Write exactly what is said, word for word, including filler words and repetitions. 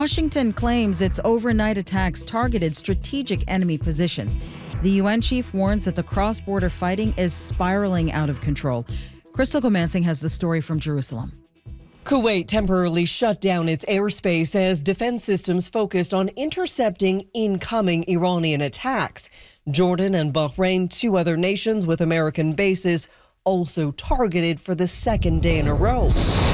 Washington claims its overnight attacks targeted strategic enemy positions. The U N chief warns that the cross-border fighting is spiraling out of control. Crystal Gomansing has the story from Jerusalem. Kuwait temporarily shut down its airspace as defense systems focused on intercepting incoming Iranian attacks. Jordan and Bahrain, two other nations with American bases, also targeted for the second day in a row.